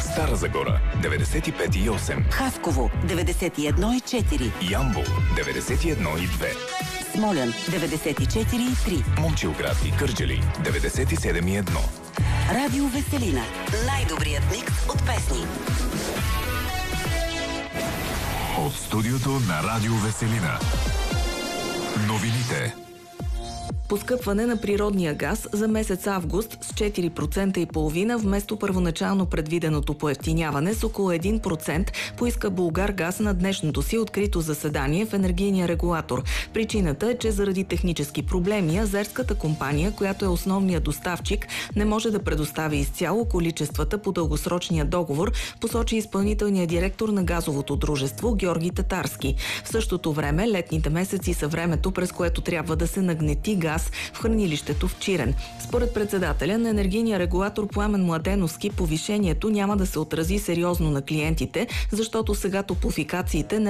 Стара Загора 95,8, Хасково 91,4, Ямбол 91,2, Смолян 94,3, Момчилград и Кърджали 97,1. Радио Веселина. Най-добрият микс от песни. От студиото на Радио Веселина. Новините. Поскъпване на природния газ за месец август с 4,5% вместо първоначално предвиденото поевтиняване с около 1% поиска Булгаргаз на днешното си открито заседание в енергийния регулатор. Причината е, че заради технически проблеми азерската компания, която е основният доставчик, не може да предостави изцяло количествата по дългосрочния договор, посочи изпълнителният директор на газовото дружество Георги Татарски. В същото време летните месеци са времето, през което трябва да се нагнети газ в хранилището в Чирен. Според председателя на енергийния регулатор Пламен Младеновски, повишението няма да се отрази сериозно на клиентите, защото сега топлофикациите не